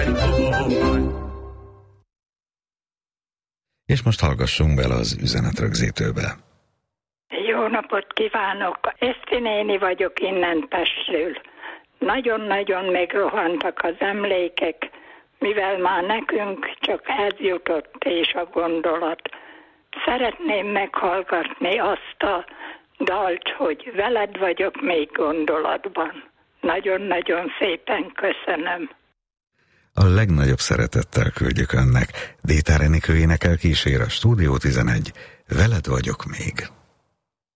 És most hallgassunk bele az üzenetrögzítőbe. Jó napot kívánok! Eszti néni vagyok innen Pestről. Nagyon-nagyon megrohantak az emlékek, mivel már nekünk csak ez jutott és a gondolat. Szeretném meghallgatni azt a dalt, hogy veled vagyok még gondolatban. Nagyon-nagyon szépen köszönöm. A legnagyobb szeretettel küldjük önnek. Détár Enikő énekel, kísér a Stúdió 11. Veled vagyok még.